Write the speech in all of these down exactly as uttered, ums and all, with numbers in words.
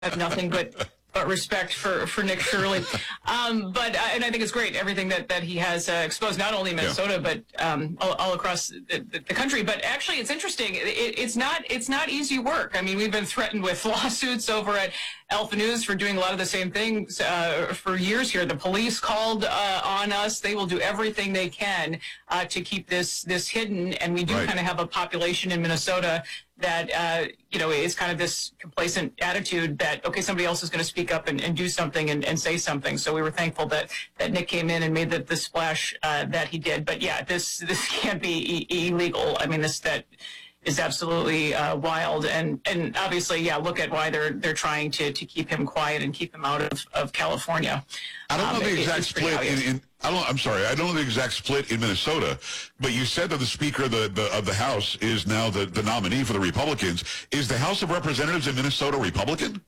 have nothing but but respect for, for Nick Shirley. Um, but uh, and I think it's great, everything that, that he has uh, exposed, not only in Minnesota, yeah. but um, all, all across the, the, the country. But actually, it's interesting. It, it's not it's not easy work. I mean, we've been threatened with lawsuits over at Alpha News for doing a lot of the same things uh, for years here. The police called uh, on us. They will do everything they can uh, to keep this this hidden. And we do right. kind of have a population in Minnesota that, uh, you know, is kind of this complacent attitude that, okay, somebody else is going to speak up and, and do something and, and say something. So we were thankful that, that Nick came in and made the, the splash uh, that he did. But yeah, this this can't be e- illegal. I mean, this that is absolutely uh, wild. And, and obviously, yeah, look at why they're they're trying to, to keep him quiet and keep him out of, of California. I don't know um, the exact it, split in, in I don't. I'm sorry. I don't know the exact split in Minnesota, but you said that the Speaker of the, the of the House is now the, the nominee for the Republicans. Is the House of Representatives in Minnesota Republican?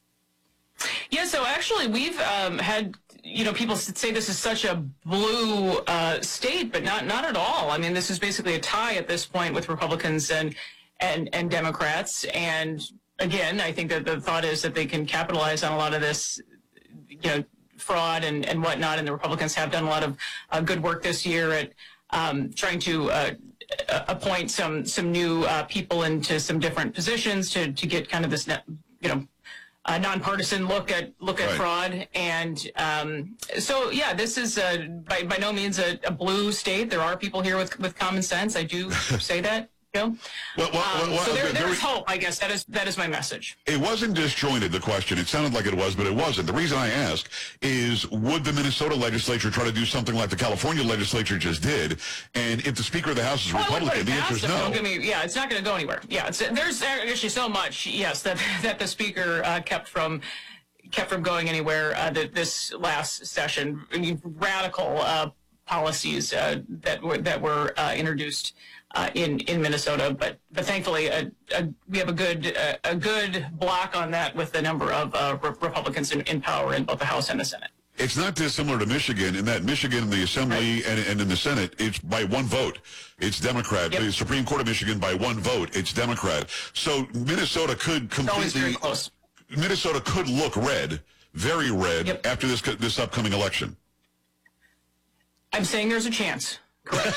Yeah. So actually, we've um, had you know people say this is such a blue uh, state, but not not at all. I mean, this is basically a tie at this point with Republicans and and and Democrats. And again, I think that the thought is that they can capitalize on a lot of this, you know, fraud and, and whatnot, and the Republicans have done a lot of uh, good work this year at um, trying to uh, appoint some some new uh, people into some different positions to to get kind of this, you know, uh, nonpartisan look at look at right. fraud. And um, so, yeah, this is uh, by by no means a, a blue state. There are people here with with common sense. I do say that. Well, well, well, um, well, so there, there there's hope, I guess. That is that is my message. It wasn't disjointed, the question. It sounded like it was, but it wasn't. The reason I ask is, would the Minnesota legislature try to do something like the California legislature just did? And if the Speaker of the House is well, Republican, the answer is no. Don't give me, yeah, it's not going to go anywhere. Yeah, it's, there's actually so much, yes, that that the Speaker uh, kept from kept from going anywhere uh, that this last session. I mean, radical uh, policies uh, that were that were uh, introduced Uh, in in Minnesota, but but thankfully uh, uh, we have a good uh, a good block on that with the number of uh, re- Republicans in, in power in both the House and the Senate. It's not dissimilar to Michigan in that Michigan, the Assembly right. and, and in the Senate, it's by one vote. It's Democrat. Yep. The Supreme Court of Michigan by one vote, it's Democrat. So Minnesota could completely. It's always very close. Minnesota could look red, very red, yep. after this this upcoming election. I'm saying there's a chance. Correct.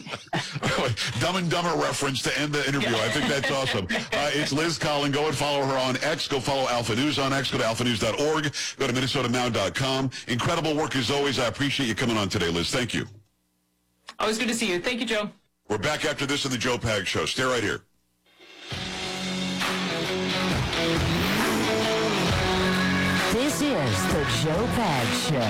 Dumb and Dumber reference to end the interview. I think that's awesome. Uh, it's Liz Collin. Go and follow her on X. Go follow Alpha News on X. Go to alpha news dot org. Go to minnesota now dot com. Incredible work as always. I appreciate you coming on today, Liz. Thank you. Always good to see you. Thank you, Joe. We're back after this in the Joe Pags Show. Stay right here. This is the Joe Pags Show.